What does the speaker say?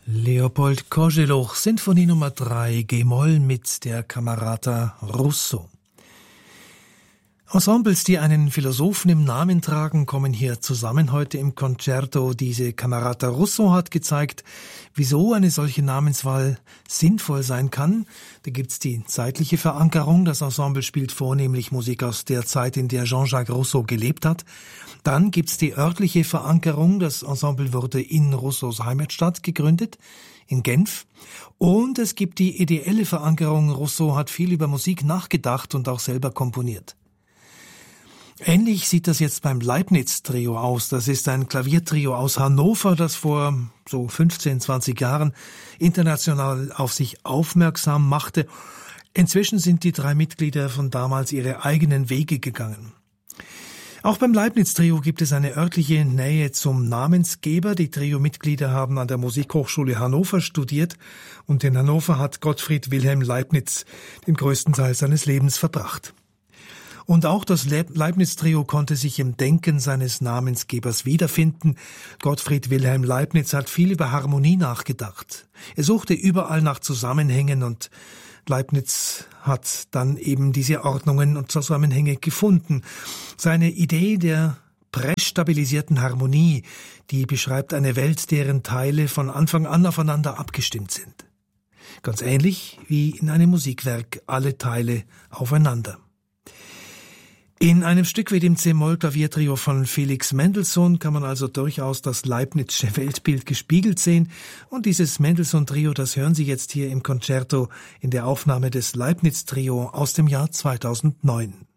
Leopold Koželuch, Sinfonie Nummer 3, G-Moll mit der Camerata Russo. Ensembles, die einen Philosophen im Namen tragen, kommen hier zusammen heute im Concerto. Diese Camerata Russo hat gezeigt, wieso eine solche Namenswahl sinnvoll sein kann. Da gibt's die zeitliche Verankerung. Das Ensemble spielt vornehmlich Musik aus der Zeit, in der Jean-Jacques Rousseau gelebt hat. Dann gibt's die örtliche Verankerung. Das Ensemble wurde in Rousseaus Heimatstadt gegründet, in Genf. Und es gibt die ideelle Verankerung. Rousseau hat viel über Musik nachgedacht und auch selber komponiert. Ähnlich sieht das jetzt beim Leibniz-Trio aus. Das ist ein Klaviertrio aus Hannover, das vor so 15, 20 Jahren international auf sich aufmerksam machte. Inzwischen sind die drei Mitglieder von damals ihre eigenen Wege gegangen. Auch beim Leibniz-Trio gibt es eine örtliche Nähe zum Namensgeber. Die Trio-Mitglieder haben an der Musikhochschule Hannover studiert und in Hannover hat Gottfried Wilhelm Leibniz den größten Teil seines Lebens verbracht. Und auch das Leibniz-Trio konnte sich im Denken seines Namensgebers wiederfinden. Gottfried Wilhelm Leibniz hat viel über Harmonie nachgedacht. Er suchte überall nach Zusammenhängen und Leibniz hat dann eben diese Ordnungen und Zusammenhänge gefunden. Seine Idee der prästabilisierten Harmonie, die beschreibt eine Welt, deren Teile von Anfang an aufeinander abgestimmt sind. Ganz ähnlich wie in einem Musikwerk alle Teile aufeinander. In einem Stück wie dem C-Moll-Klaviertrio von Felix Mendelssohn kann man also durchaus das Leibnizsche Weltbild gespiegelt sehen. Und dieses Mendelssohn-Trio, das hören Sie jetzt hier im Concerto in der Aufnahme des Leibniz-Trio aus dem Jahr 2009.